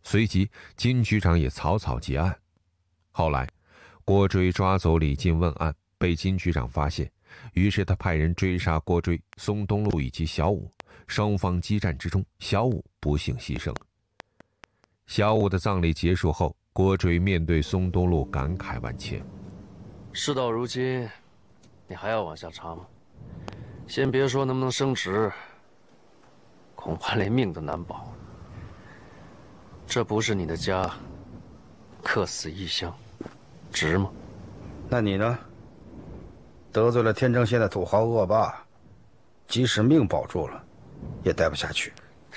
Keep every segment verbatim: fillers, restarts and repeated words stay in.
随即金局长也草草结案。后来郭追抓走李进问案，被金局长发现，于是他派人追杀郭追、松东路以及小武。双方激战之中，小武不幸牺牲。小武的葬礼结束后，郭追面对松东路感慨万千。 事到如今，你还要往下查吗？先别说能不能升职，恐怕连命都难保。这不是你的家，客死异乡，值吗？ 那你呢？得罪了天正县的土豪恶霸，即使命保住了，也待不下去。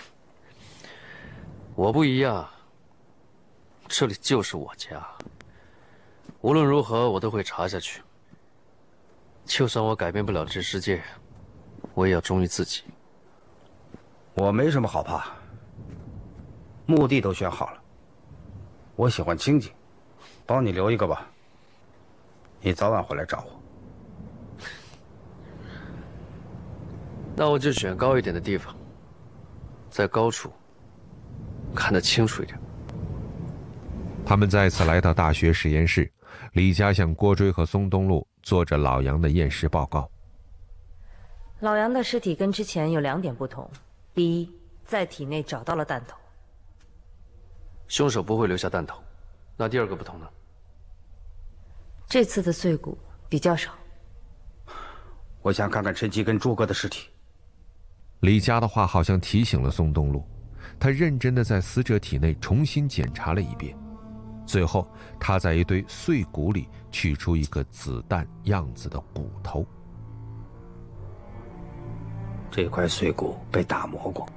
我不一样，这里就是我家。无论如何，我都会查下去。就算我改变不了这世界，我也要忠于自己。 我没什么好怕，墓地都选好了。我喜欢清静，帮你留一个吧。你早晚回来找我。 那我就选高一点的地方，在高处看得清楚一点。 他们再次来到大学实验室，李家向郭追和松东路做着老杨的验尸报告。 老杨的尸体跟之前有两点不同：第一，在体内找到了弹头。 凶手不会留下弹头。那第二个不同呢？ 这次的碎骨比较少。 我想看看陈吉跟朱哥的尸体。 李家的话好像提醒了松东路，他认真地在死者体内重新检查了一遍，最后他在一堆碎骨里取出一个子弹样子的骨头。 这块碎骨被打磨过，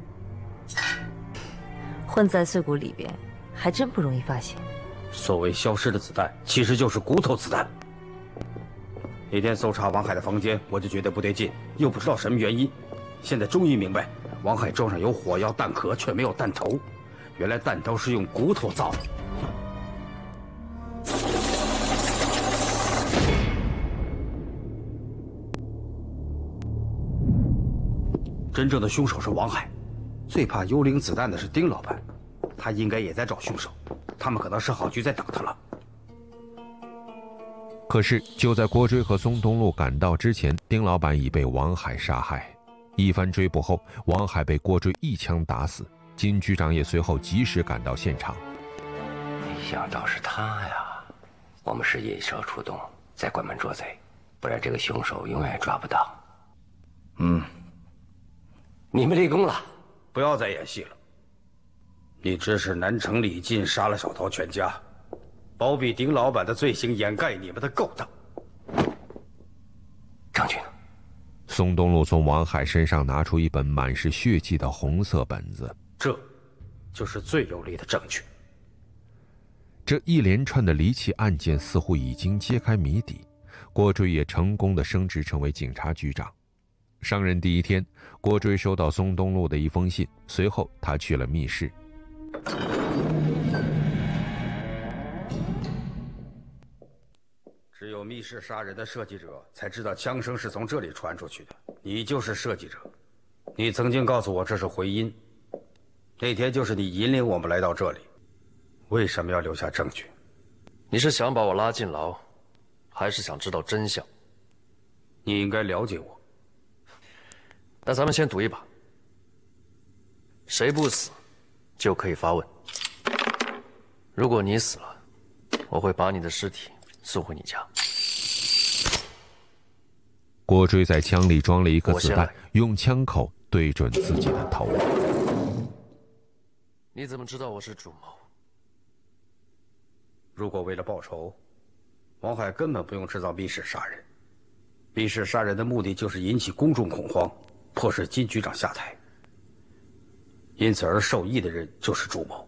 混在碎骨里边，还真不容易发现。 所谓消失的子弹，其实就是骨头子弹。那天搜查王海的房间，我就觉得不对劲，又不知道什么原因。现在终于明白，王海桌上有火药弹壳，却没有弹头，原来弹头是用骨头造的。真正的凶手是王海，最怕幽灵子弹的是丁老板，他应该也在找凶手，他们可能设好局在等他了。 可是就在郭追和松东路赶到之前，丁老板已被王海杀害。一番追捕后，王海被郭追一枪打死，金局长也随后及时赶到现场。 没想到是他呀！我们是引蛇出洞，在关门捉贼，不然这个凶手永远抓不到。 嗯， 你们立功了， 不要再演戏了。你指使南城李进杀了小桃全家，包庇丁老板的罪行，掩盖你们的勾当。 证据呢？ 松东路从王海身上拿出一本满是血迹的红色本子， 这就是最有力的证据。 这一连串的离奇案件似乎已经揭开谜底，郭追也成功的升职成为警察局长。上任第一天，郭追收到松东路的一封信，随后他去了密室。 只有密室杀人的设计者才知道枪声是从这里传出去的。你就是设计者，你曾经告诉我这是回音，那天就是你引领我们来到这里。为什么要留下证据？ 你是想把我拉进牢，还是想知道真相？ 你应该了解我。 那咱们先赌一把，谁不死，就可以发问。如果你死了，我会把你的尸体送回你家。 郭追在枪里装了一个子弹，用枪口对准自己的头。 你怎么知道我是主谋？ 如果为了报仇，王海根本不用制造密室杀人。密室杀人的目的就是引起公众恐慌，迫使金局长下台。因此而受益的人就是主谋。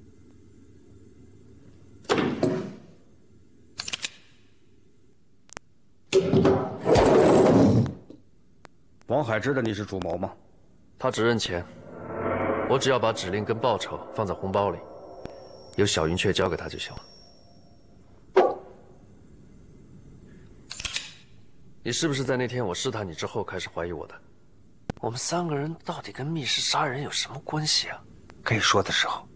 王海知道你是主谋吗？ 他只认钱，我只要把指令跟报酬放在红包里，由小云雀交给他就行了。你是不是在那天我试探你之后开始怀疑我的？我们三个人到底跟密室杀人有什么关系啊？ 该说的时候